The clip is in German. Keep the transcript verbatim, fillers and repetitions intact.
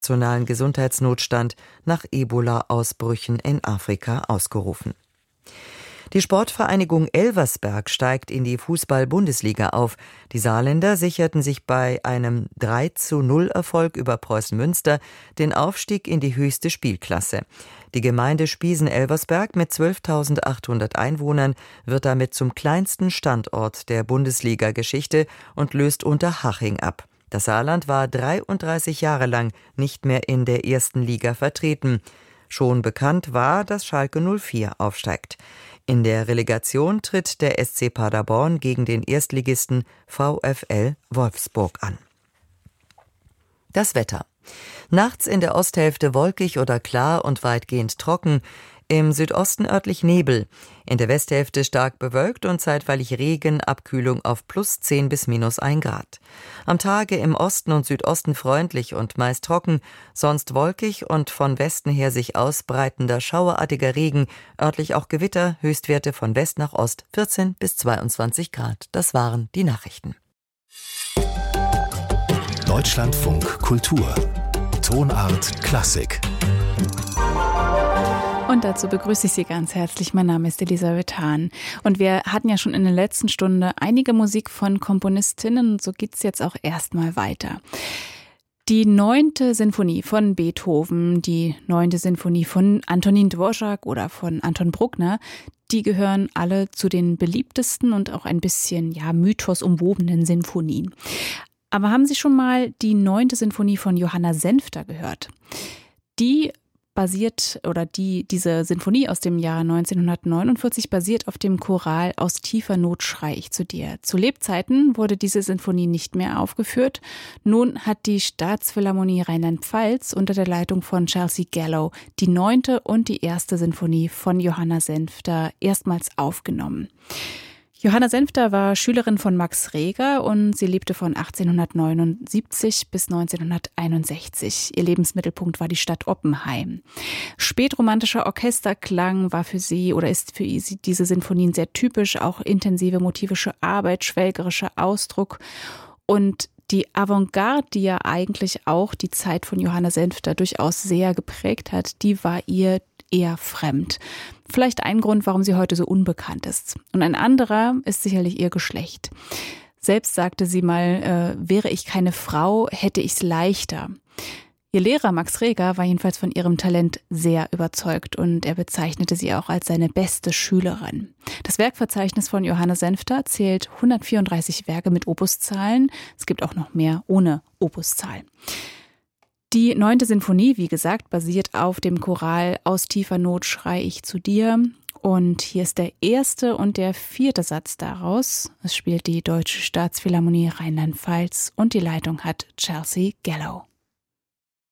nationalen Gesundheitsnotstand nach Ebola-Ausbrüchen in Afrika ausgerufen. Die Sportvereinigung Elversberg steigt in die Fußball-Bundesliga auf. Die Saarländer sicherten sich bei einem drei zu null Erfolg über Preußen Münster den Aufstieg in die höchste Spielklasse. Die Gemeinde Spiesen-Elversberg mit zwölftausendachthundert Einwohnern wird damit zum kleinsten Standort der Bundesliga-Geschichte und löst Unterhaching ab. Das Saarland war dreiunddreißig Jahre lang nicht mehr in der ersten Liga vertreten. Schon bekannt war, dass Schalke null vier aufsteigt. In der Relegation tritt der S C Paderborn gegen den Erstligisten VfL Wolfsburg an. Das Wetter. Nachts in der Osthälfte wolkig oder klar und weitgehend trocken. Im Südosten örtlich Nebel. In der Westhälfte stark bewölkt und zeitweilig Regen, Abkühlung auf plus zehn bis minus ein Grad. Am Tage im Osten und Südosten freundlich und meist trocken, sonst wolkig und von Westen her sich ausbreitender schauerartiger Regen, örtlich auch Gewitter, Höchstwerte von West nach Ost vierzehn bis zweiundzwanzig Grad. Das waren die Nachrichten. Deutschlandfunk Kultur. Tonart Klassik. Und dazu begrüße ich Sie ganz herzlich. Mein Name ist Elisabeth Hahn. Und wir hatten ja schon in der letzten Stunde einige Musik von Komponistinnen und so geht's jetzt auch erstmal weiter. Die neunte Sinfonie von Beethoven, die neunte Sinfonie von Antonin Dvorak oder von Anton Bruckner, die gehören alle zu den beliebtesten und auch ein bisschen, ja, mythosumwobenen Sinfonien. Aber haben Sie schon mal die neunte Sinfonie von Johanna Senfter gehört? Die basiert oder die diese Sinfonie aus dem Jahr neunzehnhundertneunundvierzig basiert auf dem Choral Aus tiefer Not schrei ich zu dir. Zu Lebzeiten wurde diese Sinfonie nicht mehr aufgeführt. Nun hat die Staatsphilharmonie Rheinland-Pfalz unter der Leitung von Chelsea Gallo die neunte und die erste Sinfonie von Johanna Senfter erstmals aufgenommen. Johanna Senfter war Schülerin von Max Reger und sie lebte von achtzehnhundertneunundsiebzig bis neunzehnhunderteinundsechzig. Ihr Lebensmittelpunkt war die Stadt Oppenheim. Spätromantischer Orchesterklang war für sie oder ist für sie diese Sinfonien sehr typisch, auch intensive motivische Arbeit, schwelgerischer Ausdruck und die Avantgarde, die ja eigentlich auch die Zeit von Johanna Senfter durchaus sehr geprägt hat, die war ihr eher fremd. Vielleicht ein Grund, warum sie heute so unbekannt ist. Und ein anderer ist sicherlich ihr Geschlecht. Selbst sagte sie mal, äh, wäre ich keine Frau, hätte ich's leichter. Ihr Lehrer Max Reger war jedenfalls von ihrem Talent sehr überzeugt und er bezeichnete sie auch als seine beste Schülerin. Das Werkverzeichnis von Johanna Senfter zählt hundertvierunddreißig Werke mit Opuszahlen. Es gibt auch noch mehr ohne Opuszahl. Die neunte Sinfonie, wie gesagt, basiert auf dem Choral Aus tiefer Not schrei ich zu dir. Und hier ist der erste und der vierte Satz daraus. Es spielt die Deutsche Staatsphilharmonie Rheinland-Pfalz und die Leitung hat Chelsea Gallo.